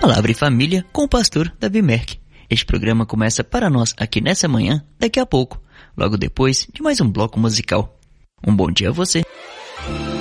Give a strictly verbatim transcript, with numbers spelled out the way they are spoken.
Palavra e Família com o pastor Davi Merck. Este programa começa para nós aqui nessa manhã, daqui a pouco, logo depois de mais um bloco musical. Um bom dia a você.